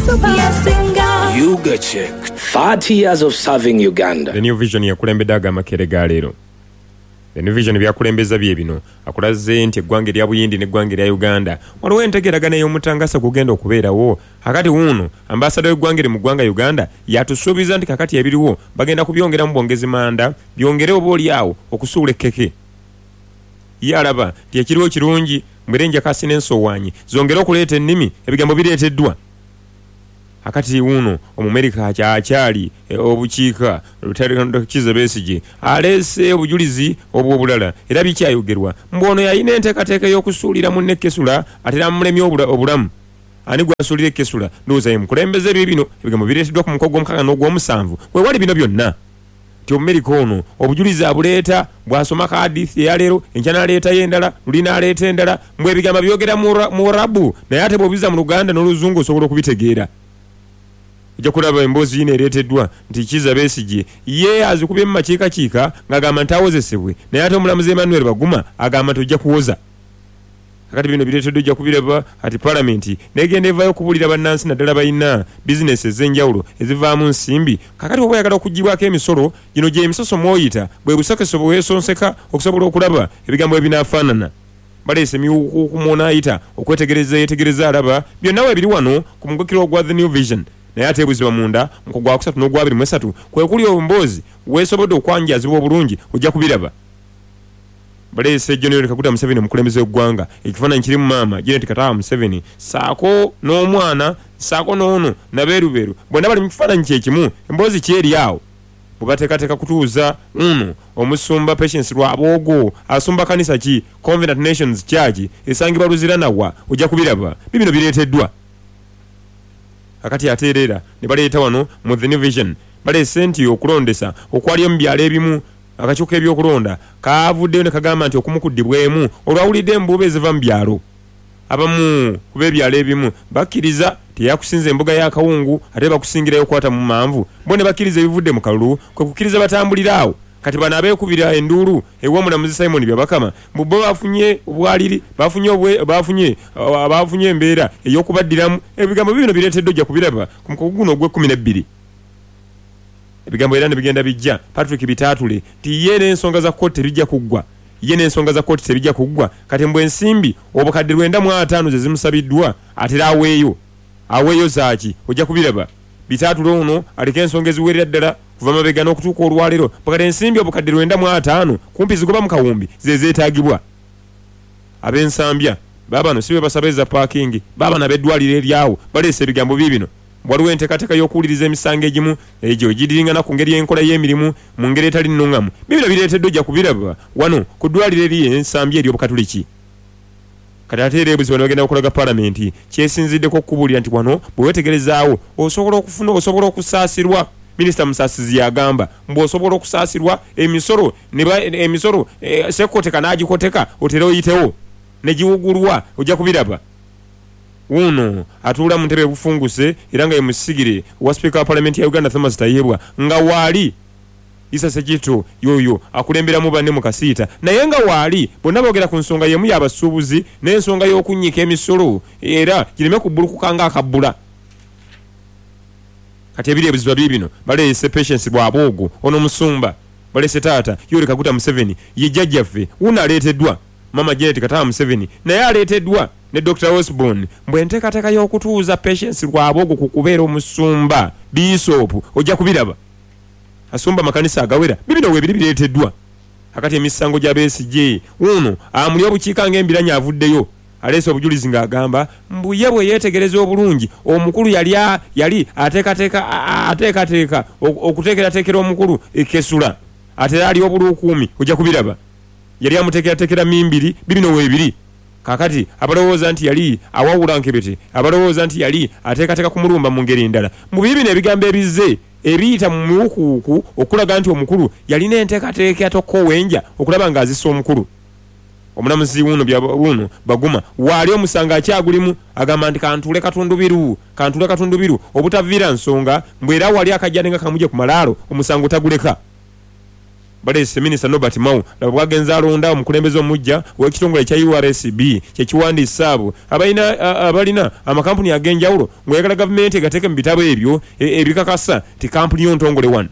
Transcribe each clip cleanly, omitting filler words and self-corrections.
Yuga Check, 30 years of serving Uganda. The New Vision yakulembedaga makerega lero. The New Vision byakulembeza bye bino akulaze nti eggwange lya Buyindi n'eggwange lya Uganda waliwo entegeragana y'omutangasa kugenda okubeerawo akati wuno ambassador w'eggwange mu ggwanga Uganda yatusuubiza nti kakati ebiriwo bagenda kubyongera mu bwongezi manda byongere oba oliawo okusuula ekkeke yalaba nti ekiriwo kirungi mberenja kasi n'ensowaanyi zongera okuleeta ennimi ebigambo bireeteddwa akati wuno omumerika akyali obukiika Rutarindo Kiza Besigye alese obujulizi obw'obulala era bikyayogerwa mbono yayina enteekateeka y'okusuulira munne Kesula atera mulemye obulamu ani gwasuulira Kesula ndowooza mukulembeze bino ebigambo bireeteddwa ku mukogo omukaaga n'ogw'omusanvu we wali bino byonna ti omumerika ono obujulizi abuleeta bw'asoma kaadithi eyaleero enkya n'aleeta y'endala luli n'aleeta endala mbwe ebigambo byogera mu Arabu naye ate bw'obiza mu Luganda n'Oluzungu osobola okubitegeera ejja kulaba emboozi yino ereeteddwa nti Kiza Besigye ye azikubye mu makiikakiika ng'agamba nti awozesebwe naye ate omulamuzi Emmanuel Baguma agamba nti ojja kuwoza kakati bino bireeteddwa ojja kubiraba ati palamenti negenda evaayo okubuulira bannansi naddala balina bizinesi ez'enjawulo ezivaamu nsimbi kakati oba oyagala okugibwako emisolo gino gye emisoso mw'oyita bwe busokeso bwesonseka okusobola okulaba ebigambo ebinaafaanana baleese miwuku mw'onaayita okwetegereza yetegereza alaba byonna we biri wano ku mugukiro gwa The New Vision naye ate ebuzibwa munda mu gwa 3 n'ogwa 23 kwe kuli obumboozi weesobodde okwanjazibwa obulungi ojja kubiraba baleese General Kaguta Museveni omukulembeze w'eggwanga ekifaananyi kirimu maama Janet Katawa Museveni saako n'omwana saako n'ono nabeerubeeru bonna bali mu kifaananyi kyekimu emboozi kyeri awo bwe bateekateeka kutuuza omusumba Patience Lwaboogo asumba kanisa ki Covenant Nations Church esangibwa Luziranawa ojja kubiraba bibino bireeteddwa akati ateerera ne baleeta wano mu The New Vision baleese nti okulondesa okwali mu byalo ebimu akakyuka ebyokulonda kaavuddeyo ne kagamba nti okumukuddibwemu olwawulidde embuuba eziva mu byalo abamu ku b'ebyalo ebimu bakkiriza teyakusinza embuga y'akawungu ate bakusingirayo okwata mu manvu bo ne bakkiriza ebivudde mu kalulu kwe kukkiriza batambulira awo kati bano abeekubira enduulu ew'omulamuzi Simon Byabakama bo bafunye obwaliri bafunye embeera ey'okubaddiramu ebigambo bino bireeteddwa ojja kubiraba ku mukogo guno ogw'e12 ebigambo era ne bigenda bijja Patrick Bitaatule ti ye n'ensonga za kkooti tebijja kuggwa kati mbwe ensimbi obukadde 95 ze zimusabiddwa atera aweeyo zaaki ojja kubiraba Bitaatule ono aliko ensonga eziwerera ddala kuva mabega n'okutuuka olwaleero pakati ensimbi obukadde 95 kumpi zigoba mu kawumbi ze zeetaagibwa ab'ensambya baabano si be basabiriza paakingi baabano ab'eddwaliro eryawo baleese ebigambo bino waliwo enteekateeka y'okuwuliriza emisango egimu egyo gidiringana ku ngeri y'enkola y'emirimu mu ngeri etali nnungamu bibino bireeteddwa ojja kubiraba wano ku ddwaliro eri ensambya ery'obukatuliki kati ate era ebuzibwa ne bagenda okulaga palamenti kyesinziddeko okubuulira nti wano bwe weetegerezaawo osobola okusaasirwa Minisita Musaasizi yagamba mbw'osobola okusaasirwa emisolo sekoteka n'agikoteka otera oyitewo ne giwugulwa ojja kubiraba uno atuula mu ntebe bufunguse era nga ye musigire wa Speaker wa Parliament ya Uganda Thomas Tayebwa nga waali Isa Sekito yoyo akulemberamu banne mu kasiita naye nga waali bonna boogera ku nsonga yemu y'abasuubuzi n'ensonga y'okunnyika emisolo era kireme kubbulukuka ng'akabbula kati ebireebuzibwa bibino baleese Patience Lwaboogo ono musumba baleese taata Yoweri Kaguta Museveni ye jjajjaffe wuno aleeteddwa Mama Janet Katawa Museveni naye aleeteddwa ne Dr. Osborne mbwe enteekateeka y'okutuuza Patience Lwaboogo ku kubeera omusumba Bishop ojja kubiraba asumba makanisa agawera bibino we biri bireeteddwa akati emisango gya Besigye uno amuli obukiika ng'embiranye avuddeyo aleese obujulizi ng'agamba mbuye bwe yeetegereza obulungi omukulu yali ateekateeka okuteekerateekera omukulu Kesula ate ali obulukuumi ojja kubiraba yali amuteekerateekera mimbiri bibino weebiri kakati abalowooza nti yali awawula nkebete abalowooza nti yali ateekateeka kumulumba mu ngeri endala mu bibino ebigambo ebizze ebiyita mu miwukuwuku okulaga nti omukulu yalina enteekateeka tokkowenja okulaba ng'azissa omukulu omulamuzi wuno Baguma waali omusanga akyagulimu agamba nti kantuule katundubiru obutaviira nsonga mbwera wali akajjane nga kamuje ku malaalo omusango taguleka balese Minister Norbert Mao bwagenza alonda omukulembeze omujja w'ekitongole kya URSB kyekiwandiisa abo abalina amakampuni ag'enjawulo ng'oyagala gavumenti egateeke mu bitabo ebyo ebikakasa ti kampuni y'ontongole wano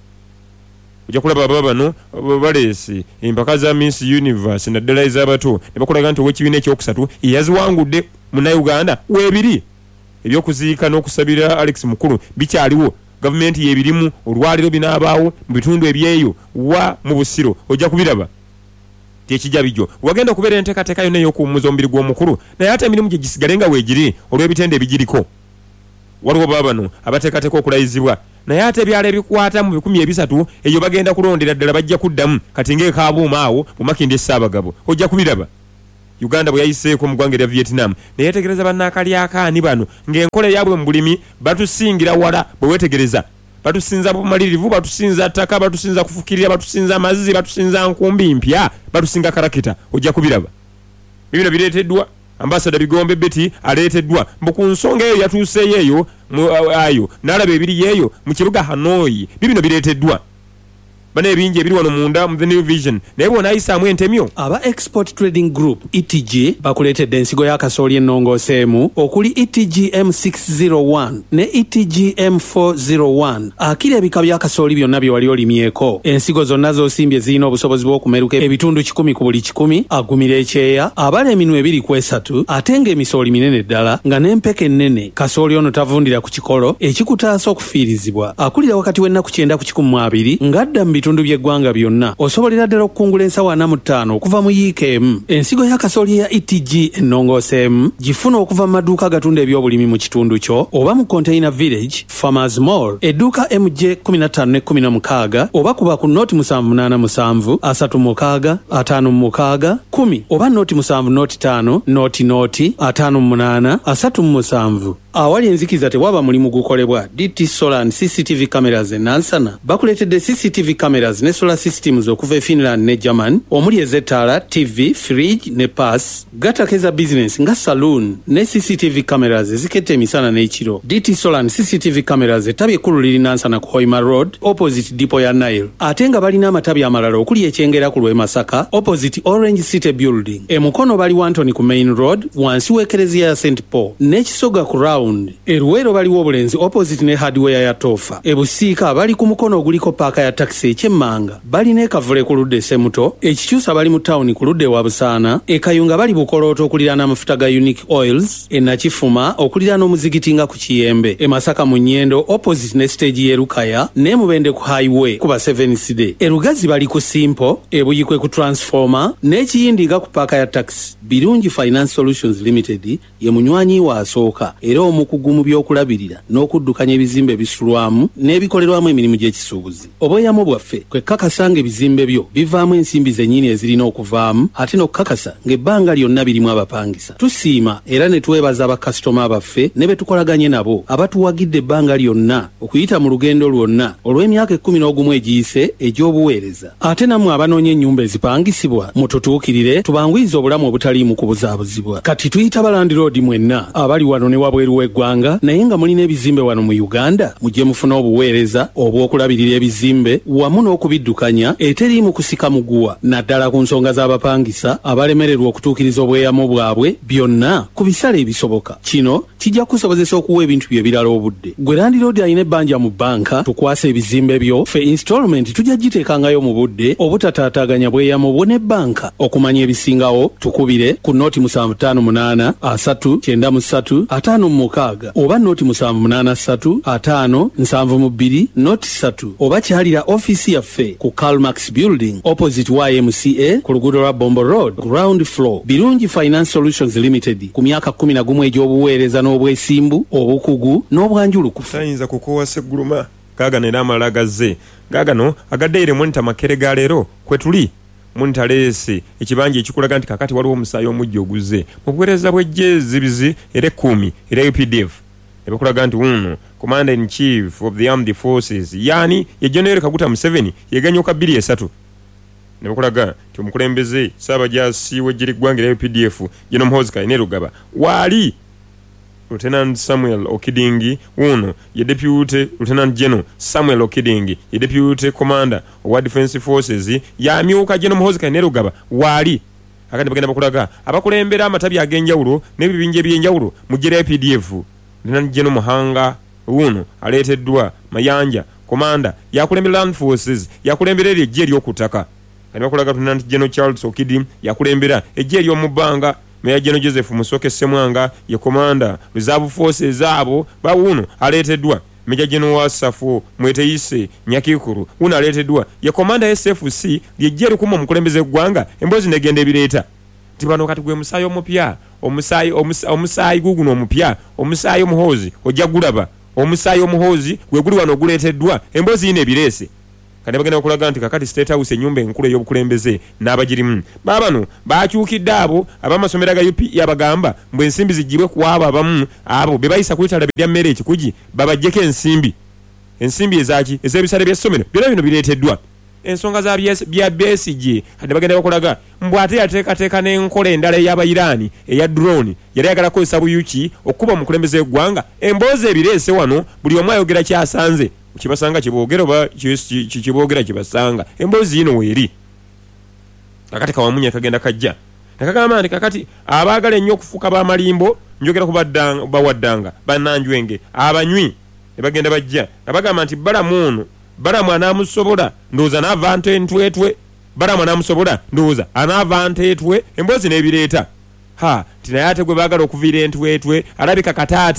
ojja kulaba bano balesi empaka za Miss Universe naddala ez'abato ne bakulaga nti ow'ekibiina ekyokusatu yaziwangudde munnayuganda weebiri ebyokuziika n'okusabira Alex Mukulu bikyaliwo gavumenti yebirimu olwaliro binaabaawo mu bitundu ebyeyo wa mu Busiro ojja kubiraba tekijja bijjo wagenda okubeera enteekateeka yonna ey'okuwummuza omubiri gw'omukulu naye ate emirimu gye gisigale nga weegiri olw'ebitende ebigiriko waliwo bano abateekateeka okulayizibwa naye ate ebyalo ebikwata mu 300 eyo bagenda kulondera ddala bajja kuddamu kati ng'ekaabuuma awo mu Makindye Ssaabagabo ojja kubiraba Uganda bwe yayiseeko mu ggwanga lya Vietnam ne yeetegereza bannaakalyakaani bano ng'enkola yaabwe mu bulimi batusingira wala bwe weetegereza batusinza bumalirivu batusinza ttaka batusinza kufukirira batusinza amazzi batusinza nkumbi mpya batusinga karakita ojja kubiraba bibino bireeteddwa Ambassador Bigombe Betty aleeteddwa mbu ku nsonga eyo yatuuseeyo eyo ayo n'alaba ebiri yeeyo mu kibuga Hanoi bibino bireeteddwa bane ebingi ebiri wano munda mu The New Vision naye bona ayisaamu entemyo aba Export Trading Group ETG bakuleetedde ensigo ya kasooli ennongooseemu okuli ETG M601 ne ETG M401 akira ebika bya kasooli byonna bye wali olimyeko ensigo zonna z'osimbye zirina obusobozi bw'okumeruka ebitundu 10 ku buli 10 agumira ekyeya abala eminwe 2 ate ng'emisooli minene ddala nga n'empeke ennene kasooli ono tavundira ku kikolo ekikutaasa okufiirizibwa akulira wakati w'ennaku 9 ku 12 ng'adda mu bitundu by'eggwanga byonna osobolera ddala okukungula ensawo 45 okuva mu UKM ensigo ya kasooli ya ETG ennongooseemu gifuna okuva mu maduuka agatunda ebyobulimi mu kitundu kyo oba mu Container Village Farmers Mall edduuka MJ 15-16 oba kuba ku Noti 787 36 56 10 oba Noti 7 Noti 58 37 awali enzikiza tewaba mulimu gukolebwa DT Solar and CCTV cameras enansana bakuleetedde CCTV cameras ne solar systems okuva Finland ne German omuli ez'ettaala TV fridge ne pass gatakeza business nga saloon ne CCTV cameras ezikette emisana n'ekiro DT Solar and CCTV cameras ettabi ekkulu liri nansana ku Hoima Road opposite Depot ya Nile ate nga balina amatabi amalala okuli ekyengera ku Lwemasaka opposite Orange City Building emukono bali Wantoni ku Main Road wansi w'ekereziya ya St Paul n'ekisoga ku Round eruwero baliwo obulenzi opposite ne hardware ya Tofa ebusiika bali ku mukono oguliko paaka ya taxi ekyemmanga balina ekavule ku ludde Semuto ekikyusa bali mu town ku ludde wa Busaana ekayunga bali bukolooto okuliraana amafuta ga Unique Oils enakifuma okuliraana omuzigiti nga ku Kiyembe emasaka mu Nnyendo opposite ne stage y'Erukaya ne Mubende ku highway kuba 7CD erugazi bali ku Simple ebuyikwe ku Transformer n'ekiyindiga ku paaka ya taxi Birungi Finance Solutions Limited ye munywanyi wa asooka era omukugu mu by'okulabirira n'okuddukanya ebizimbe ebisulwamu n'ebikolerwamu emirimu gy'ekisuubuzi obweyamo bwaffe kwe kakasa ng'ebizimbe byo bivaamu ensimbi zennyini ezirina okuvaamu ate n'okukakasa ng'ebbanga lyonna birimu abapangisa tusiima era ne twebaza bakasitoma baffe ne be tukolaganye nabo abatuwagidde ebbanga lyonna okuyita mu lugendo lwonna olw'emyaka 11 egiyise egy'obuweereza ate nammwe abanoonya ennyumba ezipangisibwa mututuukirire tubangwiza obulamu obutaliimu kubuzaabuzibwa kati tuyita balandiroodi mwenna abali wano ne wabweru w'eggwanga naye nga mulina ebizimbe wano mu Uganda mujje mufuna obuweereza obw'okulabirira ebizimbe wamu n'okubiddukanya eteriimu kusika muguwa naddala ku nsonga z'abapangisa abalemererwa okutuukiriza obweyamo bwabwe byonna ku bisale ebisoboka kino kijja kusobozesa okuwa ebintu bye birala obudde gwe landiroodi alina ebbanja mu bbanka tukwasa ebizimbe byo fe installment tujja giteekangayo mu budde obutataataganya bweyamo bwo n'ebbanka okumanya ebisingawo tukubire ku Noti 758 393 56 oba Noti 783 572 Noti 3 oba kyalira office yaffe ku Calmax Building opposite YMCA ku luguudo lwa Bombo Road ground floor Birungi Finance Solutions Limited ku myaka 11 egy'obuweereza n'obwesimbu obukugu n'obwanjulukufu tayinza kukowa segguluma gaagano era amala gazze gaagano agaddeire monita makere ga leero kwe tuli monita leesi ekibanja ekikulaga nti kakati waliwo omusaayi omujja oguzze mu buweereza bw'eggye zibizi era 10 era UPDF ebikulaga nti uno Commander in Chief of the Armed Forces yani ye General Kaguta Museveni yeganyoka 2-3 ne bakulaga nti omukulembeze Ssaabajjaasi w'eggye ly'eggwanga lya UPDF General Muhoozi Kainerugaba wali Lieutenant Samuel Okidingi uno ye Deputy Lieutenant General Samuel Okidingi ye Deputy Commander wa Defense Forces ya myuka General Muhoozi Kainerugaba wali akati bagenda bakulaga abakulembera amatabi agenjawulo n'ebibinje by'enjawulo mu jere PDF Lieutenant General Muhanga uno aleteddwa Mayanja Commander yakulembera Land Forces yakulembera ejje ery'okutaka kati bakulaga Lieutenant General Charles Okidi yakulembera ejje ery'omubanga Major General Joseph Musoke Semwanga ye Commander Reserve Forces abo bawuno aleteddwa Major General Wasafu Mweteyise Nyakikuru uno aleteddwa ye Commander SFC lyejje kuma omukulembeze gwanga emboozi negende ebireeta tibano kati gwe musayo omupya omusayi guguno omupya omusayi omuhoozi ojja gulaba omusayi omuhoozi gwe guli wano guleeteddwa emboozi ine ebirese kati bagenda okulaga nti kakati State House ennyumba enkulu ey'obukulembeze n'abagirimu baabano bakyukidde abo abamasomero ga UP yabagamba mbwe ensimbi zijjibwe ku abo abamu abo be bayisa kwitala bya mmere ekikugi babajjeko ensimbi ezaki ez'ebisale by'essomero byonna bino bireeteddwa ensonga za bya BSG kati bagenda bakulaga mbw ate yateekateeka n'enkola endala ey'Abayiraani eya drone yali ayagala kukozesa buyuki okuba omukulembeze gwanga emboozi ebireese wano buli omu ayogera kyasanze kibasanga kiboogera oba kiboogera kibasanga emboozi yino weeri kakati kawamunya kagenda kajja nakagamba nti kakati abaagala ennyo okufuuka b'amalimbo njogera ku bawaddanga bannanjwenge abanywi ne bagenda bajja nabagamba nti balamu anaamusobola ndowooza anaava ntwetwe balamu anaamusobola ndowooza anaava nteetwe emboozi n'ebireeta nti naye ate gwe baagala okuviira entwetwe alabika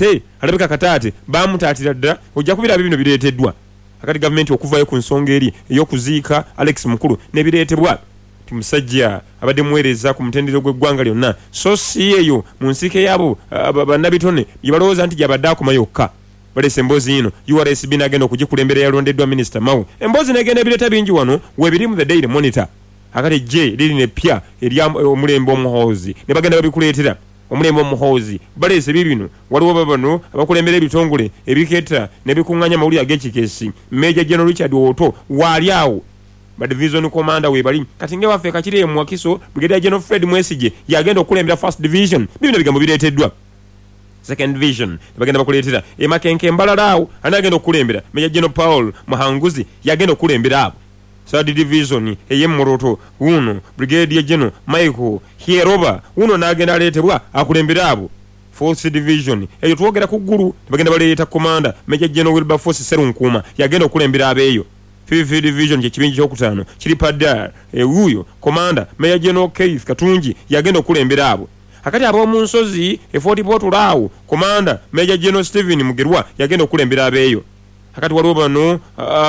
kataate bamutaatira ddala ojja kubiraba bino bireeteddwa akati gavumenti okuvayo ku nsonga eri ey'okuziika Alex Mukulu n'ebireetebwa ti musajja abadde muweereza ku mutendero gw'eggwanga lyonna so si eyo mu nsiike yaabo bannabitone gye balowooza nti gyabadde akoma yokka balese emboozi yino URSB n'agenda okugikulembera yalondeddwa Minisita Mawu emboozi n'egenda ebireeta bingi wano weebiri mu The Daily Monitor akati je liri ne pya erya omulembe omuhoozi ne bagenda babikuleetera omulembe omuhoozi balese bibino waliwo babano abakulembera ebitongole ebiketta ne bikuŋŋanya mawulire ag'ekikeesi Major General Richard Oto waali awo ba division commander webali kati nge waffe kakiri mu Wakiso Brigadier General Fred Mwesige yagenda okukulembera first division bibino bigambo bireeteddwa second division bagenda bakuleetera Makenke Mbalalaawo anagenda okukulembera Major General Paul Muhanguzi yagenda okukulembera abo third division ey'Emoroto uno Brigadier General Michael Hieroba uno n'agenda aleetebwa akulembera abo fourth division eyo twogera ku ggulu bagenda baleeta commander Major General Wilberforce Serunkuuma yagenda okukulembera abeeyo fifth division kyekibingi kyokutaano kiri Padar wuyo commander Major General Keith Katungi yagenda okukulembera abo akati ab'omu nsozi Fort Portal commander Major General Stephen Mugerwa yagenda okukulembera abeeyo akati waliwo bano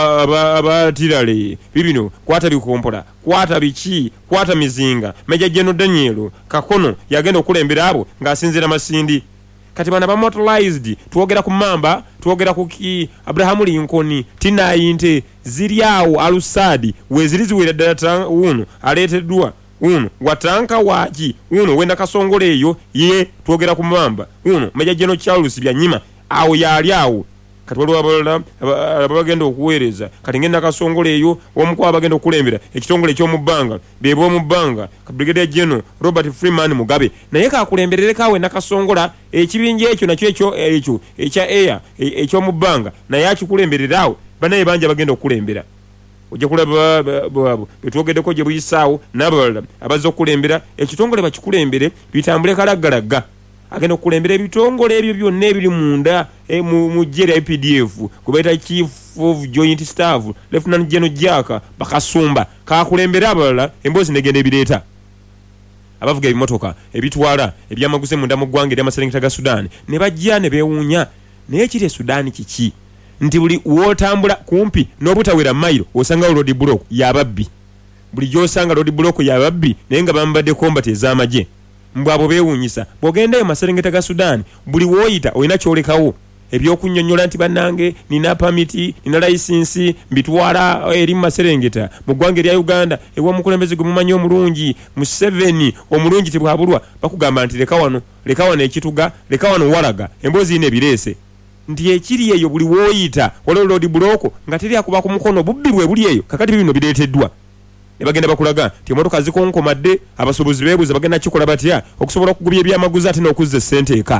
abatirale bibino kwata bikompola kwata biki kwata mizinga Major General Daniel Kakono yagenda okukulembera abo ng'asinziira Masindi kati bana bamotorized tuogera ku Mamba tuogera ku Abraham Lincoln T90 ziri awo Alusadi weziri ziwera ddala uno aleeteddwa uno watanka waki uno wenda Kasongole eyo ye tuogera ku Mamba uno Major General Charles Byanyima awo yali awo kati waliwo abalala abagenda okuweereza kati ngenda Kasongole eyo omukwaba bagenda okukulembera ekitongole ky'omubbanga bebo omubbanga Brigadier General Robert Freeman Mugabe naye kakulemberere kawe nakasongola ekibinja ekyo nakyo ekyo ekya air eky'omubbanga naye akikulembererawo banaye banja bagenda okukulembera ojja kulaba bwabo betwogeddeko gye buyisaawo n'abalala abazza okukulembera ekitongole bakikulembere bitambule kalaggalagga agenda okukulembera ebitongole ebyo byonna ebiri munda mu jere IPDF kubaita Chief of Joint Staff Lieutenant General Jaka Bakasumba kakulembera abalala emboozi negenda ebireeta abavuga ebimotoka ebitwala ebyamaguze munda mu ggwanga ery'amaserengeta ga Sudan ne bajja ne beewuunya naye kiri Sudan kiki nti buli wotambula kumpi n'obutawera mailo osanga road block yababbi buli gyosanga road block yababbi naye nga bambadde combat ez'amagye mbwabo beewuunyisa bw'ogendayo maserengeta ga Sudan buli woyita olina kyolekawo ebyokunnyonnyola nti bannange nina pamiti nina licensi mbitwala eri mu maserengeta mu ggwanga erya Uganda ew'omukulembeze gwe mumanyi omulungi mu 7 omulungi tebwabulwa bakugamba nti leka wano ekituga leka wano walaga emboozi ine ebireese nti ekiri eyo buli woyita waliwo road block nga teri akuba ku mukono bubbi bwe buli eyo kakati bino bireeteddwa ne bagenda bakulaga nti emotoka zikonkomadde abasuubuzi beebuuza bagenda kikola batya okusobola okugubya ebyamaguzi ate n'okuzza essente eka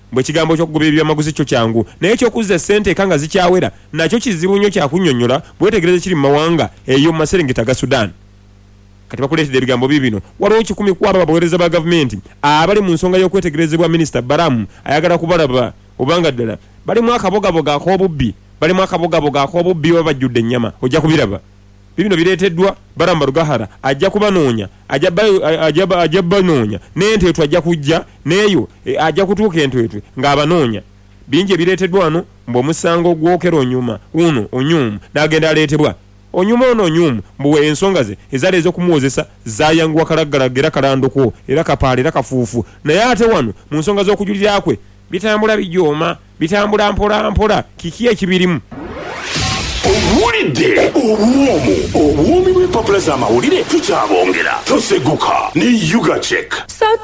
bwe kigambo ky'okugoba ebyamaguzi kyo kyangu naye eky'okuzza ssente eka nga zikyawera nakyo kizibu nnyo kyakunnyonnyola bwetegereze kiri mu mawanga eyo mu maserengeta ga Sudan. Kati bakuleetedde ebigambo bibino waliwo 10 ku abo abaweereza ba gavumenti abali mu nsonga y'okwetegerezebwa minisita Baramu ayagala kubalaba obanga ddala balimu akabogaboga ak'obubbi oba bajjudde ennyama ojja kubiraba. Bibino bireeteddwa Baramu Barugahara ajja kubanoonya ajja banoonya n'entwetwe ajja kujja n'eyo ajja kutuuka entwetwe ng'abanoonya. Bingi ebireeteddwa wano mbw'omusango gwokera onyuma uno onyumu n'agenda aleetebwa onyuma ono onyumu mbuwe ensonga ze ezaali ez'okumuwozesa zaayanguwa kalaggalaga era kalandoko era kapaala era kafuufu naye ate wano mu nsonga z'okujulira kwe bitambula bijooma bitambula mpola mpola kiki ekibirimu. Owulidde obwomi bw'empapula z'amawulire tukyabongera toseguka ne Yuga Check.